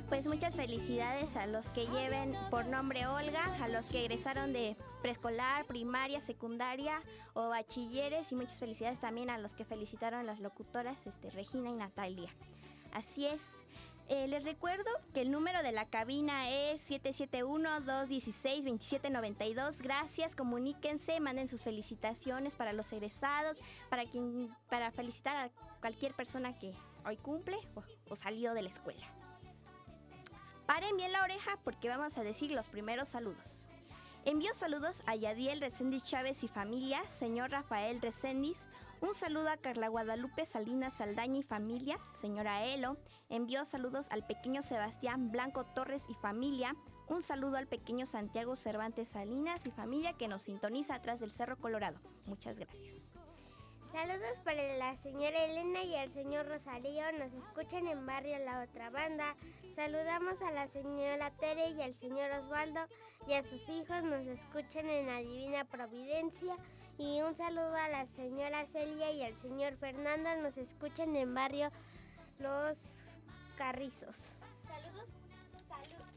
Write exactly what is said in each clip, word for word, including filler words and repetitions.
Pues muchas felicidades a los que lleven por nombre Olga, a los que egresaron de preescolar, primaria, secundaria o bachilleres, y muchas felicidades también a los que felicitaron a las locutoras este, Regina y Natalia. Así es. Eh, les recuerdo que el número de la cabina es siete siete uno, dos uno seis, dos siete nueve dos. Gracias, comuníquense, manden sus felicitaciones para los egresados, para quien, para felicitar a cualquier persona que hoy cumple o, o salió de la escuela. Paren bien la oreja porque vamos a decir los primeros saludos. Envío saludos a Yadiel Reséndiz Chávez y familia, señor Rafael Reséndiz. Un saludo a Carla Guadalupe Salinas Saldaña y familia, señora Elo. Envío saludos al pequeño Sebastián Blanco Torres y familia. Un saludo al pequeño Santiago Cervantes Salinas y familia que nos sintoniza atrás del Cerro Colorado. Muchas gracias. Saludos para la señora Elena y al señor Rosario, nos escuchan en Barrio La Otra Banda. Saludamos a la señora Tere y al señor Osvaldo y a sus hijos, nos escuchan en la Divina Providencia. Y un saludo a la señora Celia y al señor Fernando, nos escuchan en Barrio Los Carrizos. Saludos, saludos,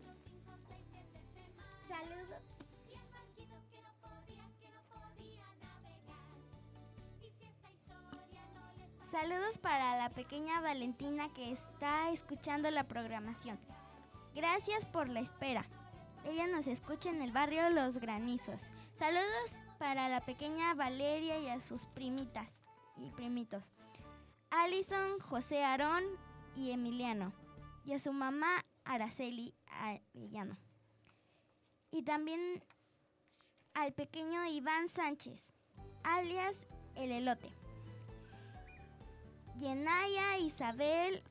saludos. Saludos para la pequeña Valentina que está escuchando la programación. Gracias por la espera. Ella nos escucha en el barrio Los Granizos. Saludos para la pequeña Valeria y a sus primitas y primitos. Alison, José Aarón y Emiliano. Y a su mamá Araceli Arellano. Y también al pequeño Iván Sánchez, alias El Elote. Yenaya, Isabel,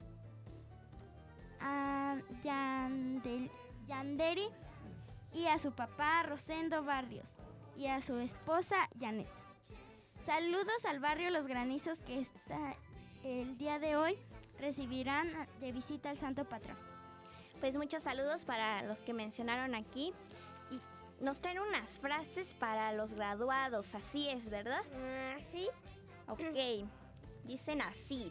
uh, Yandel, Yanderi y a su papá Rosendo Barrios y a su esposa Janet. Saludos al barrio Los Granizos que está el día de hoy recibirán de visita al Santo Patrón. Pues muchos saludos para los que mencionaron aquí y nos traen unas frases para los graduados, así es, ¿verdad? Uh, sí. Ok. Dicen así.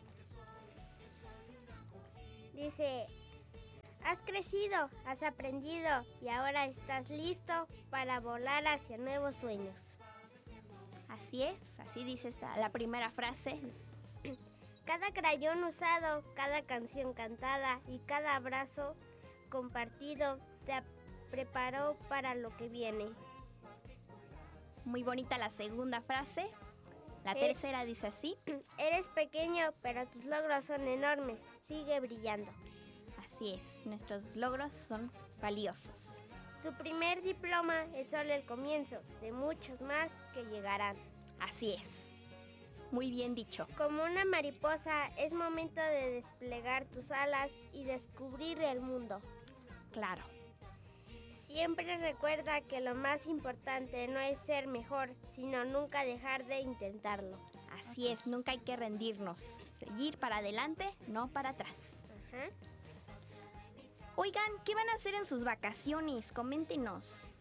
Dice, has crecido, has aprendido y ahora estás listo para volar hacia nuevos sueños. Así es, así dice esta, la primera frase. Cada crayón usado, cada canción cantada y cada abrazo compartido te preparó para lo que viene. Muy bonita la segunda frase. La eres, tercera dice así. Eres pequeño, pero tus logros son enormes. Sigue brillando. Así es, nuestros logros son valiosos. Tu primer diploma es solo el comienzo de muchos más que llegarán. Así es. Muy bien dicho. Como una mariposa, es momento de desplegar tus alas y descubrir el mundo. Claro. Siempre recuerda que lo más importante no es ser mejor, sino nunca dejar de intentarlo. Así okay. es, nunca hay que rendirnos. Seguir para adelante, no para atrás. Ajá. Oigan, ¿qué van a hacer en sus vacaciones? Coméntenos.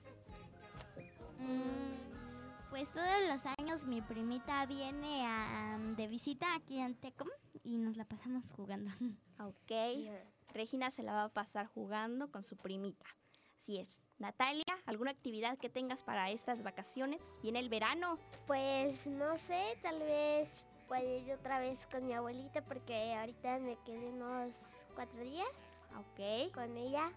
Mm, pues todos los años mi primita viene a, um, de visita aquí en Tecom y nos la pasamos jugando. Ok. Yeah. Regina se la va a pasar jugando con su primita. Así es. Natalia, ¿alguna actividad que tengas para estas vacaciones? Viene el verano. Pues no sé, tal vez pueda ir otra vez con mi abuelita porque ahorita me quedé unos cuatro días. Ok. Con ella.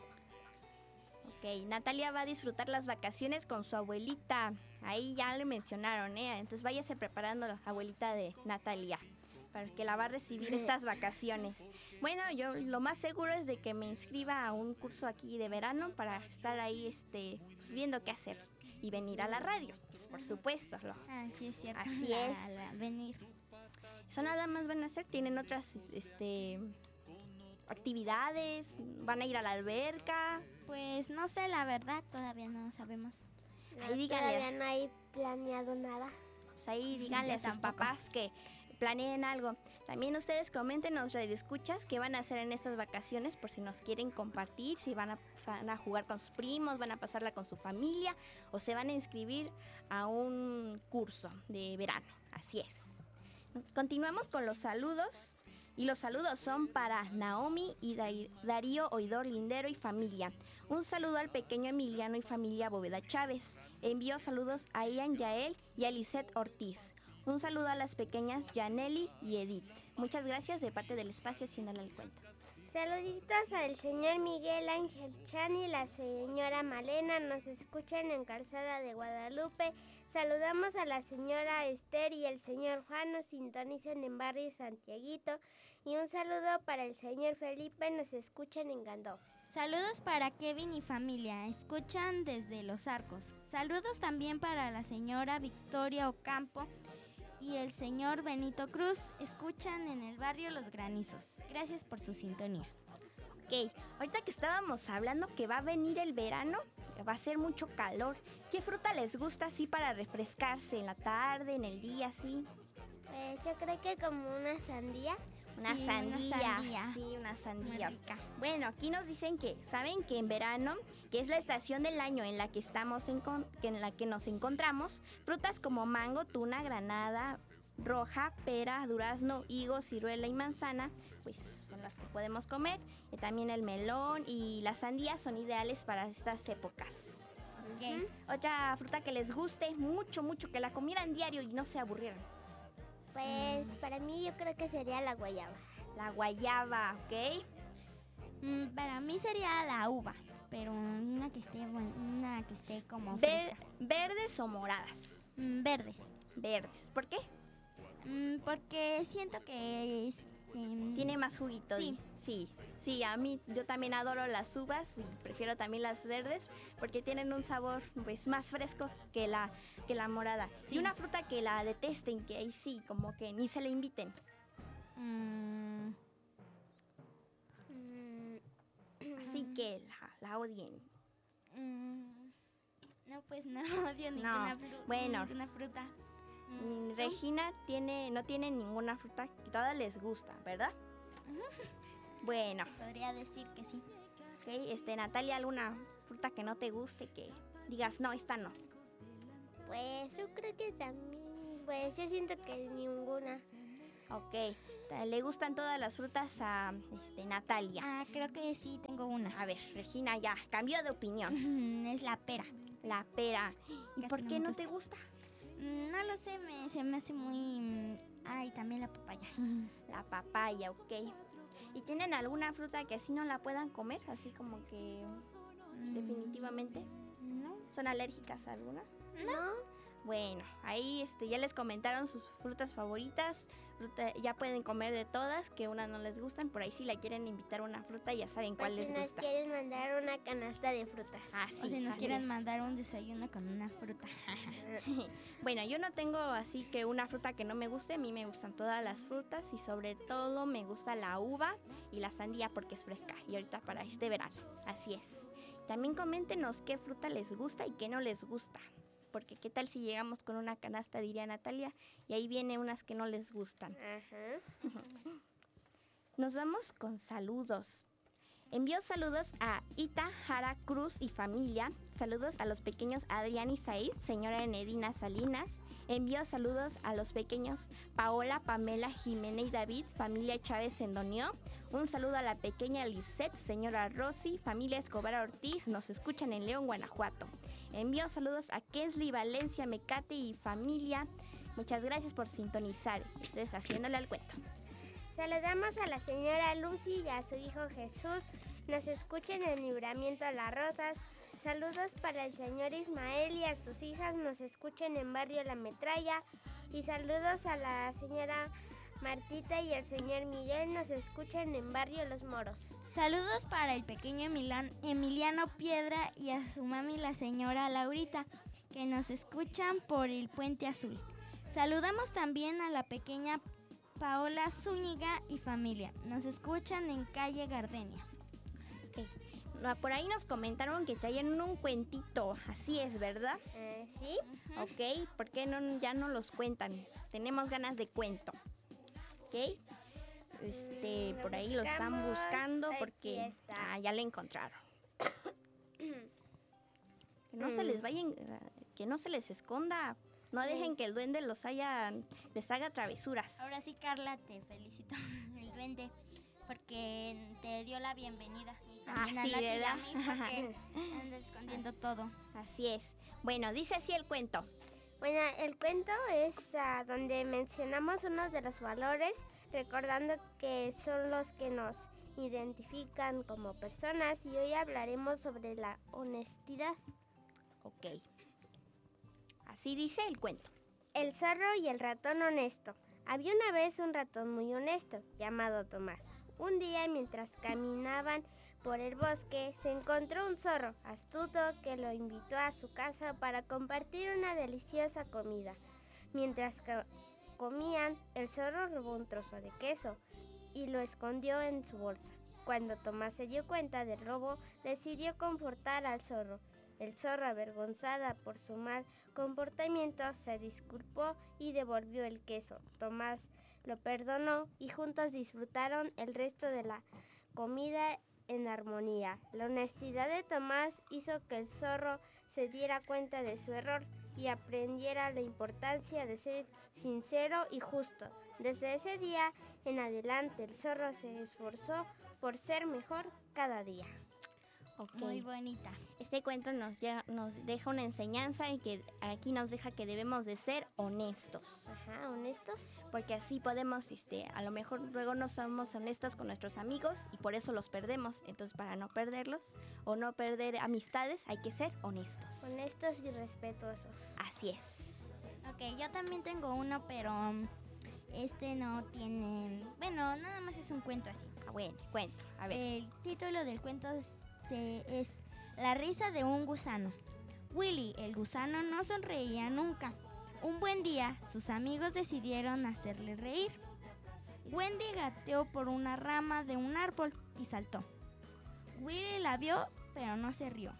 Ok, Natalia va a disfrutar las vacaciones con su abuelita. Ahí ya le mencionaron, ¿eh? Entonces váyase preparando la abuelita de Natalia para que la va a recibir estas vacaciones. Bueno, yo lo más seguro es de que me inscriba a un curso aquí de verano para estar ahí este, pues, viendo qué hacer y venir a la radio, pues, por supuesto. ¿no? Ah, sí es cierto. Así la, es. La, venir. Eso nada más van a hacer, tienen otras este, actividades, van a ir a la alberca. Pues no sé, la verdad, todavía no sabemos. No, ahí díganle, todavía no hay planeado nada. Pues ahí díganle a sus papás que planeen algo. También ustedes coméntenos, radioescuchas, qué van a hacer en estas vacaciones por si nos quieren compartir, si van a, van a jugar con sus primos, van a pasarla con su familia o se van a inscribir a un curso de verano. Así es. Continuamos con los saludos. Y los saludos son para Naomi y Darío Oidor Lindero y familia. Un saludo al pequeño Emiliano y familia Bóveda Chávez. Envío saludos a Ian Yael y a Lisette Ortiz. Un saludo a las pequeñas Yaneli y Edith. Muchas gracias de parte del espacio Haciéndole el Cuento. Saluditos al señor Miguel Ángel Chan y la señora Malena, nos escuchan en Calzada de Guadalupe. Saludamos a la señora Esther y el señor Juan, nos sintonizan en Barrio Santiaguito. Y un saludo para el señor Felipe, nos escuchan en Gandó. Saludos para Kevin y familia, escuchan desde Los Arcos. Saludos también para la señora Victoria Ocampo y el señor Benito Cruz, escuchan en el barrio Los Granizos. Gracias por su sintonía. Ok, ahorita que estábamos hablando que va a venir el verano, va a ser mucho calor. ¿Qué fruta les gusta así para refrescarse en la tarde, en el día, así? Pues yo creo que como una sandía. Una, Sí, sandía. una sandía. Sí, una sandía. Muy rica. Bueno, aquí nos dicen que, ¿saben que en verano, que es la estación del año en la que estamos en, con, que en la que nos encontramos, frutas como mango, tuna, granada, roja, pera, durazno, higo, ciruela y manzana, pues son las que podemos comer. Y también el melón y las sandías son ideales para estas épocas. Okay. ¿Mm? Otra fruta que les guste mucho, mucho, que la comieran diario y no se aburrieran. Pues para mí yo creo que sería la guayaba. La guayaba, ¿ok? Mm, para mí sería la uva, pero una que esté buen- una que esté como Ver- fresca. ¿Verdes o moradas? Mm, verdes. Verdes. ¿Por qué? Mm, porque siento que este, Tiene más juguito. Sí. Sí, sí, a mí yo también adoro las uvas y prefiero también las verdes porque tienen un sabor pues más fresco que la, que la morada. Sí. Y una fruta que la detesten, que ahí sí, como que ni se le inviten. mm, Mm, Así que la, la odien. mm, no, pues no odio ninguna, fru- bueno. ninguna fruta. Mm, Mm, ¿tú? Regina tiene, no tiene ninguna fruta que todas les gusta, ¿verdad? Bueno, Podría decir que sí. ok, este, Natalia, ¿alguna fruta que no te guste que digas, no, esta no? Pues yo creo que también, pues yo siento que ninguna. Ok, ta- le gustan todas las frutas a este, Natalia. Ah, creo que sí tengo una. A ver, Regina ya cambió de opinión. Es la pera. La pera. ¿Y Casi por no qué me no gusta. te gusta? Mm, No lo sé, me, se me hace muy... mm, Ay, también la papaya. La papaya, ok. ¿Y tienen alguna fruta que así no la puedan comer? Así como que Mm, definitivamente. No. ¿Son alérgicas a alguna? ¿No? Bueno, ahí este, ya les comentaron sus frutas favoritas. Fruta- ya pueden comer de todas, que unas no les gustan. Por ahí si la quieren invitar a una fruta, ya saben cuál Pues si les nos gusta. quieren mandar una canasta de frutas. Ah, O sí, si nos así quieren es. mandar un desayuno con una fruta. Bueno, yo no tengo así que una fruta que no me guste. A mí me gustan todas las frutas y sobre todo me gusta la uva y la sandía porque es fresca. Y ahorita para este verano, así es. También coméntenos qué fruta les gusta y qué no les gusta. Porque qué tal si llegamos con una canasta, diría Natalia, y ahí viene unas que no les gustan. Ajá. Nos vamos con saludos. Envío saludos a Ita Jara Cruz y familia. Saludos a los pequeños Adrián y Said, señora Enedina Salinas. Envío saludos a los pequeños Paola, Pamela, Jimena y David, familia Chávez Endonió. Un saludo a la pequeña Lisette, señora Rosy, familia Escobar Ortiz. Nos escuchan en León, Guanajuato. Envío saludos a Kesley, Valencia, Mecate y familia. Muchas gracias por sintonizar. Ustedes haciéndole al cuento. Saludamos a la señora Lucy y a su hijo Jesús. Nos escuchan en Libramiento a las Rosas. Saludos para el señor Ismael y a sus hijas. Nos escuchan en Barrio La Metralla. Y saludos a la señora Martita y el señor Miguel. Nos escuchan en Barrio Los Moros. Saludos para el pequeño Emilan- Emiliano Piedra y a su mami, la señora Laurita, que nos escuchan por el Puente Azul. Saludamos también a la pequeña Paola Zúñiga y familia. Nos escuchan en calle Gardenia. Ok. No, por ahí nos comentaron que traían un cuentito. Así es, ¿verdad? Eh, ¿Sí? Ok. ¿Por qué no, ya no los cuentan? Tenemos ganas de cuento. Ok. Este, Mm, lo por ahí lo están buscamos. buscando Aquí porque está. ah, ya lo encontraron. Que no se Mm. les vaya, en- que no se les esconda. No Sí. dejen que el duende los haya, les haga travesuras. Ahora sí, Carla, te felicito, el duende, porque te dio la bienvenida. Y también Ah, a sí, Nati y a ¿verdad? mí, porque anda escondiendo todo. Así es. Bueno, dice así el cuento. Bueno, el cuento es ah, donde mencionamos uno de los valores, recordando que son los que nos identifican como personas, y hoy hablaremos sobre la honestidad. Ok. Así dice el cuento. El zorro y el ratón honesto. Había una vez un ratón muy honesto, llamado Tomás. Un día, mientras caminaban por el bosque, se encontró un zorro astuto que lo invitó a su casa para compartir una deliciosa comida. Mientras co- comían, el zorro robó un trozo de queso y lo escondió en su bolsa. Cuando Tomás se dio cuenta del robo, decidió confortar al zorro. El zorro, avergonzada por su mal comportamiento, se disculpó y devolvió el queso. Tomás lo perdonó y juntos disfrutaron el resto de la comida en armonía. La honestidad de Tomás hizo que el zorro se diera cuenta de su error y aprendiera la importancia de ser sincero y justo. Desde ese día en adelante, el zorro se esforzó por ser mejor cada día. Ok. Muy bonita. Este cuento nos, ya- nos deja una enseñanza y que aquí nos deja que debemos de ser honestos. Ajá, ¿honestos? Porque así podemos, este, a lo mejor luego no somos honestos con nuestros amigos y por eso los perdemos. Entonces, para no perderlos o no perder amistades, hay que ser honestos. Honestos y respetuosos. Así es. Ok, yo también tengo uno, pero um, este no tiene... Bueno, nada más es un cuento así. Ah, bueno, cuento. A ver. El título del cuento es, se- es La risa de un gusano. Willy, el gusano, no sonreía nunca. Un buen día, sus amigos decidieron hacerle reír. Wendy gateó por una rama de un árbol y saltó. Willy la vio, pero no se rió.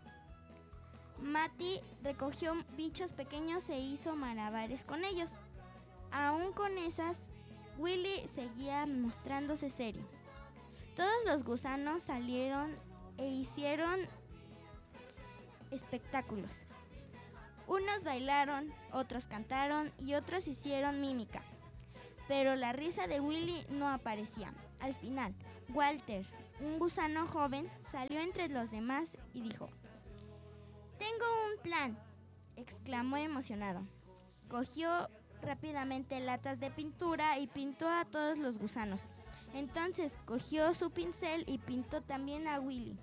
Matty recogió bichos pequeños e hizo malabares con ellos. Aún con esas, Willy seguía mostrándose serio. Todos los gusanos salieron e hicieron espectáculos. Unos bailaron, otros cantaron y otros hicieron mímica. Pero la risa de Willy no aparecía. Al final, Walter, un gusano joven, salió entre los demás y dijo: «Tengo un plan», exclamó emocionado. Cogió rápidamente latas de pintura y pintó a todos los gusanos. Entonces cogió su pincel y pintó también a Willy.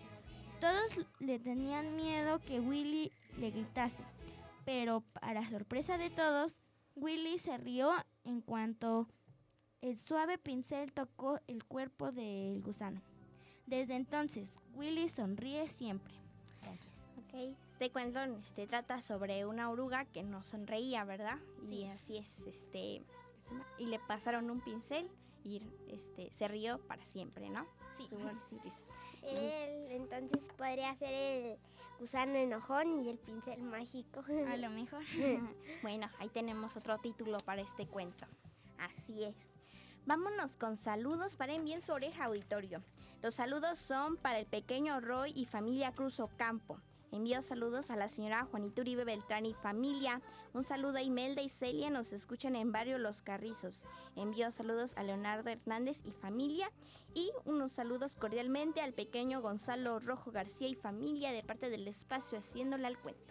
Todos le tenían miedo que Willy le gritase, pero para sorpresa de todos, Willy se rió en cuanto el suave pincel tocó el cuerpo del gusano. Desde entonces, Willy sonríe siempre. Gracias. Ok. Este cuento este, trata sobre una oruga que no sonreía, ¿verdad? Y Sí. así es, este, y le pasaron un pincel y este, se rió para siempre, ¿no? Sí. Su risa. Él entonces podría ser el gusano enojón y el pincel mágico. A lo mejor. Bueno, ahí tenemos otro título para este cuento. Así es. Vámonos con saludos para enviar su oreja auditorio. Los saludos son para el pequeño Roy y familia Cruz Ocampo. Envío saludos a la señora Juanita Uribe Beltrán y familia. Un saludo a Imelda y Celia, nos escuchan en Barrio Los Carrizos. Envío saludos a Leonardo Hernández y familia. Y unos saludos cordialmente al pequeño Gonzalo Rojo García y familia de parte del espacio Haciéndole al Cuento.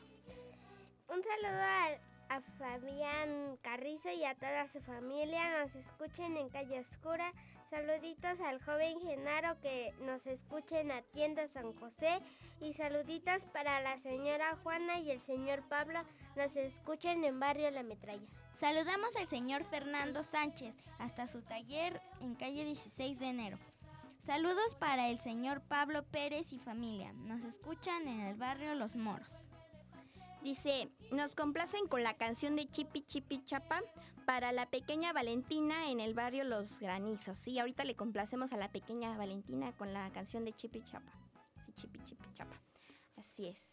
Un saludo a, a Fabián Carrizo y a toda su familia. Nos escuchen en Calle Oscura. Saluditos al joven Genaro que nos escuchen a Tienda San José. Y saluditos para la señora Juana y el señor Pablo. Nos escuchen en Barrio La Metralla. Saludamos al señor Fernando Sánchez hasta su taller en calle dieciséis de enero. Saludos para el señor Pablo Pérez y familia. Nos escuchan en el barrio Los Moros. Dice, nos complacen con la canción de Chipi Chipi Chapa para la pequeña Valentina en el barrio Los Granizos. Sí, ahorita le complacemos a la pequeña Valentina con la canción de Chipi Chapa. Sí, Chipi Chipi Chapa. Así es.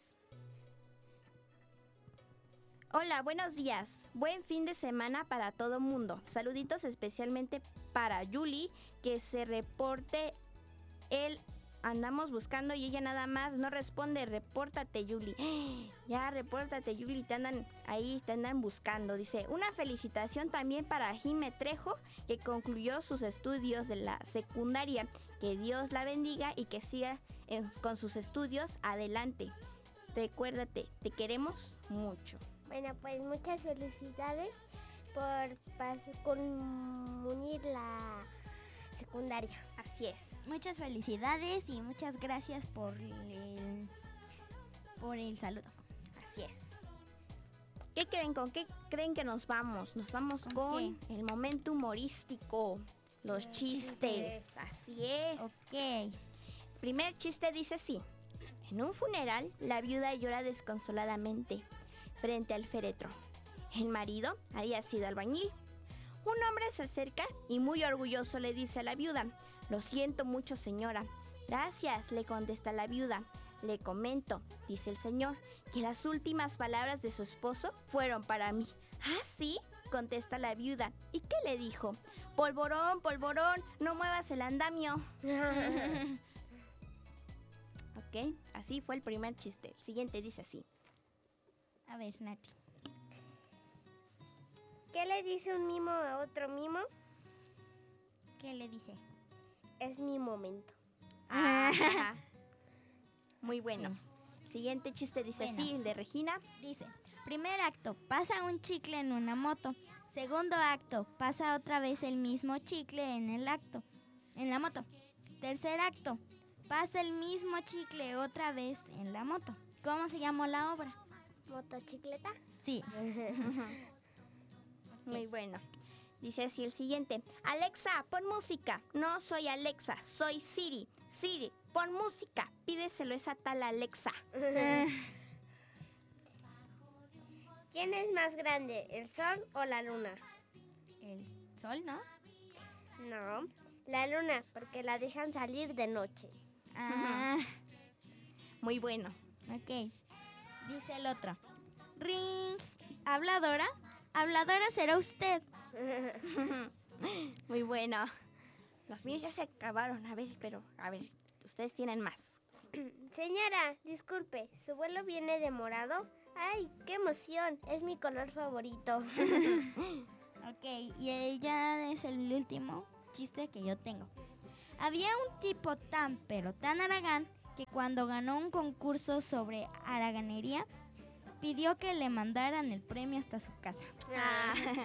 Hola, buenos días. Buen fin de semana para todo mundo. Saluditos especialmente para Yuli, que se reporte el andamos buscando y ella nada más no responde. Repórtate, Yuli. Ya, repórtate, Yuli, te andan ahí, te andan buscando. Dice, una felicitación también para Jime Trejo, que concluyó sus estudios de la secundaria. Que Dios la bendiga y que siga en, con sus estudios adelante. Recuérdate, te queremos mucho. Bueno, pues muchas felicidades por pas- culminar la secundaria. Así es. Muchas felicidades y muchas gracias por el, por el saludo. Así es. ¿Qué creen? ¿Con qué creen que nos vamos? Nos vamos ¿Con con, qué? el momento humorístico. Los Los chistes. chistes. Así es. Ok. Primer chiste dice así. En un funeral, la viuda llora desconsoladamente frente al féretro. El marido había sido albañil. Un hombre se acerca y muy orgulloso le dice a la viuda, lo siento mucho, señora. Gracias, le contesta la viuda. Le comento, dice el señor, que las últimas palabras de su esposo fueron para mí. ¿Ah, sí?, contesta la viuda. ¿Y qué le dijo? Polvorón, polvorón, no muevas el andamio. Ok, así fue el primer chiste. El siguiente dice así. A ver, Nati. ¿Qué le dice un mimo a otro mimo? ¿Qué le dice? Es mi momento. Ajá. Muy bueno. Siguiente chiste dice Bueno. así, el de Regina. Dice, primer acto, pasa un chicle en una moto. Segundo acto, pasa otra vez el mismo chicle en el acto, en la moto. Tercer acto, pasa el mismo chicle otra vez en la moto. ¿Cómo se llamó la obra? ¿Motocicleta? Sí. Muy bueno. Dice así el siguiente. Alexa, pon música. No soy Alexa, soy Siri. Siri, pon música. Pídeselo a esa tal Alexa. ¿Quién es más grande, el sol o la luna? El sol, ¿no? No, la luna, porque la dejan salir de noche. Ah, Muy bueno. ok. Dice el otro. Ring. ¿Habladora? Habladora será usted. Muy bueno. Los míos ya se acabaron. A ver, pero, a ver, ustedes tienen más. Señora, disculpe, ¿su vuelo viene de morado? ¡Ay, qué emoción! Es mi color favorito. Ok, y ya es el último chiste que yo tengo. Había un tipo tan, pero tan haragán, que cuando ganó un concurso sobre haraganería, pidió que le mandaran el premio hasta su casa. Ah.